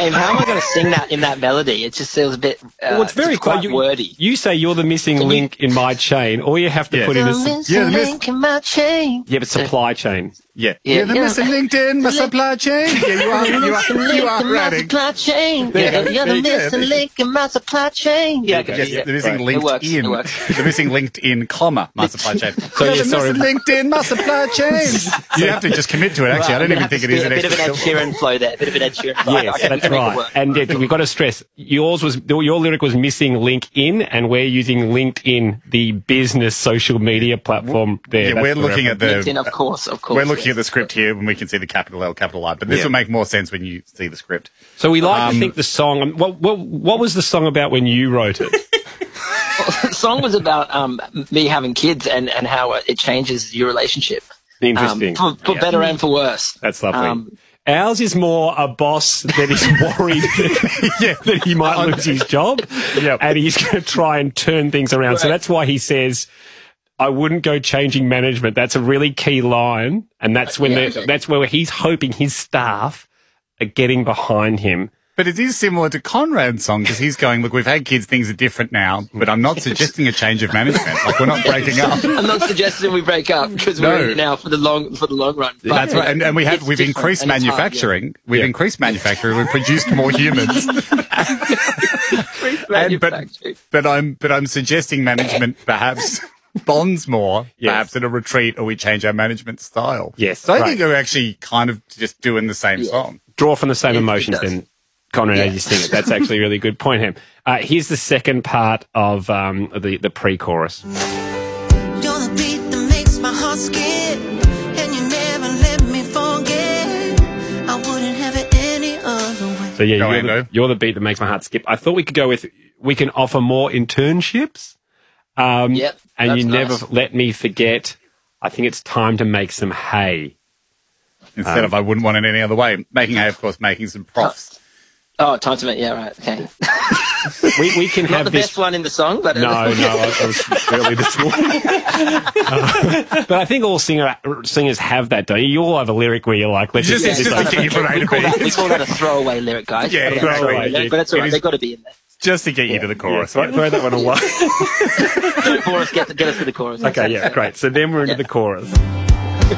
Dave, how am I going to sing that in that melody? It just feels a bit Well, it's very quite wordy. You say you're the missing link in my chain. All you have to put in is... the link in my chain. Yeah, but supply chain. Yeah. You're the missing link in my supply chain. Yeah, you are ready. Supply chain. You're the missing link in my supply chain. Yeah, the missing linked in. The missing linked in, comma, my supply chain. So the missing linked in my supply chain. You have to just commit to it, actually. I don't even think it is an extra. A bit of an Ed Sheeran flow there. A bit of an Ed Sheeran flow. Yes, that's right. And we've got to stress, your lyric was missing link in, and we're using LinkedIn, the business social media platform there. Yeah, we're looking at the... LinkedIn, of course. We're looking at the script here when we can see the capital L, capital I, but this will make more sense when you see the script. So we like to think the song... What was the song about when you wrote it? The song was about me having kids and how it changes your relationship. Interesting. For better and for worse. That's lovely. Ours is more a boss that is worried that he might lose his job, and he's going to try and turn things around. Right. So that's why he says, I wouldn't go changing management. That's a really key line, and that's when that's where he's hoping his staff are getting behind him. But it is similar to Conrad's song, because he's going, look, we've had kids, things are different now, but I'm not suggesting a change of management. Like, we're not breaking up. I'm not suggesting we break up, because we're in it now for the long run. But that's right. And we've increased manufacturing. Hard, We've increased manufacturing. We've produced more humans. But I'm suggesting management perhaps bonds more, perhaps at a retreat, or we change our management style. Yes. So I think we're actually kind of just doing the same song. Draw from the same emotions then. Conrad, as you sing it. That's actually a really good point, Ham. Here's the second part of the pre-chorus. You're the beat that makes my heart skip, and you never let me forget. I wouldn't have it any other way. So you're the beat that makes my heart skip. I thought we could go with, we can offer more internships. And you never let me forget. I think it's time to make some hay. Instead of I wouldn't want it any other way. Making hay, of course, making some profs. Oh, time to make, right, okay. we can have the this best one in the song, but no, I was really this one. But I think all singers have that, don't you? You all have a lyric where you're like, let's just get you from A to B. We call that a throwaway lyric, guys. Yeah, throwaway, but it's all right. They've got to be in there. Just to get you to the chorus. Throw that one away. Chorus, get us to the chorus. Okay, great. So then we're into the chorus.